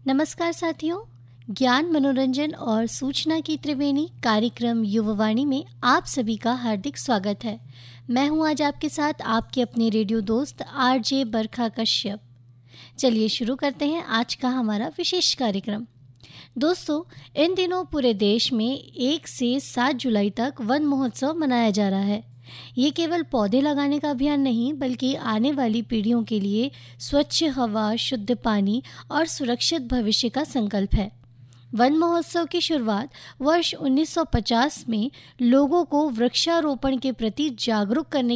नमस्कार साथियों, ज्ञान मनोरंजन और सूचना की त्रिवेणी कार्यक्रम युववाणी में आप सभी का हार्दिक स्वागत है। मैं हूं आज आपके साथ आपके अपने रेडियो दोस्त आरजे बरखा कश्यप। चलिए शुरू करते हैं आज का हमारा विशेष कार्यक्रम। दोस्तों, इन दिनों पूरे देश में 1 से 7 जुलाई तक वन महोत्सव मनाया जा रहा है। ये केवल पौधे लगाने का अभियान नहीं, बल्कि आने वाली पीढ़ियों के लिए स्वच्छ हवा, शुद्ध पानी और सुरक्षित भविष्य का संकल्प है। वन महोत्सव की शुरुआत वर्ष 1950 में लोगों को वृक्षारोपण के प्रति जागरूक करने